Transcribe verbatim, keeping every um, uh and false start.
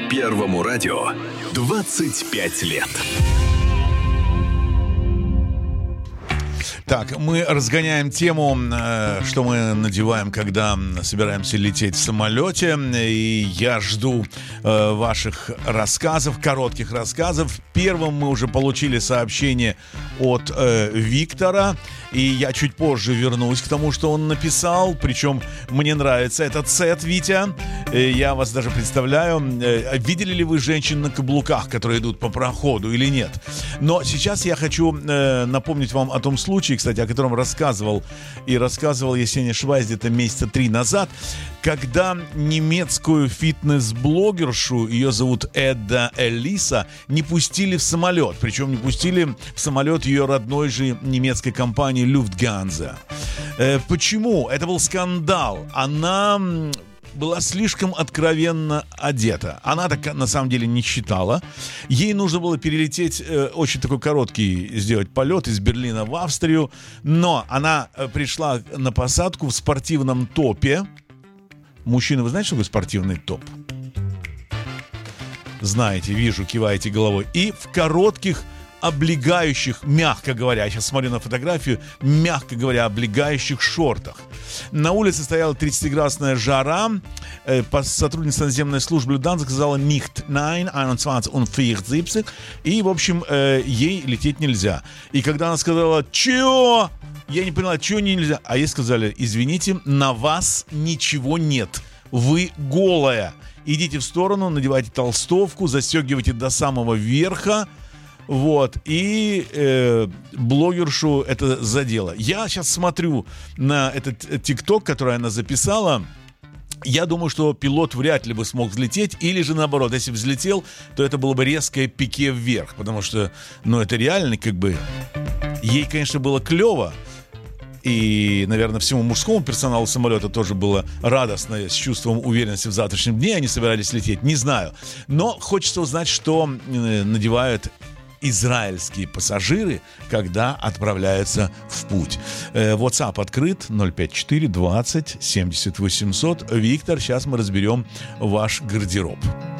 Первому радио двадцать пять лет. Так, мы разгоняем тему, что мы надеваем, когда собираемся лететь в самолете. И я жду э, ваших рассказов, коротких рассказов. Первым мы уже получили сообщение от э, Виктора. И я чуть позже вернусь к тому, что он написал. Причем мне нравится этот сет, Витя. Я вас даже представляю. Видели ли вы женщин на каблуках, которые идут по проходу или нет? Но сейчас я хочу э, напомнить вам о том случае, кстати, о котором рассказывал и рассказывал, если я не ошибаюсь, где-то месяца три назад, когда немецкую фитнес-блогершу, ее зовут Эдда Элиса, не пустили в самолет. Причем не пустили в самолет ее родной же немецкой компании Lufthansa. Э, почему? Это был скандал. Она была слишком откровенно одета. Она так на самом деле не считала. Ей нужно было перелететь, э, очень такой короткий сделать полет из Берлина в Австрию. Но она э, пришла на посадку в спортивном топе. Мужчины, вы знаете, что такое спортивный топ? Знаете, вижу, киваете головой. И в коротких облегающих, мягко говоря, я сейчас смотрю на фотографию, мягко говоря, облегающих шортах. На улице стояла тридцатиградусная жара. Э, сотрудница наземной службы Lufthansa сказала «nicht, nein, einundzwanzig und vierundsiebzig». И, в общем, э, ей лететь нельзя. И когда она сказала «Чего?» Я не поняла, чего нельзя. А ей сказали «Извините, на вас ничего нет. Вы голая. Идите в сторону, надевайте толстовку, застегивайте до самого верха». Вот, и э, блогершу это задело. Я сейчас смотрю на этот тикток, который она записала. Я думаю, что пилот вряд ли бы смог взлететь, или же наоборот, если бы взлетел, то это было бы резкое пике вверх, потому что, ну, это реально как бы... Ей, конечно, было клево, и, наверное, всему мужскому персоналу самолета тоже было радостно, с чувством уверенности в завтрашнем дне они собирались лететь, не знаю. Но хочется узнать, что надевают израильские пассажиры, когда отправляются в путь. WhatsApp открыт ноль пять четыре двадцать семьдесят восемьсот. Виктор, сейчас мы разберем ваш гардероб.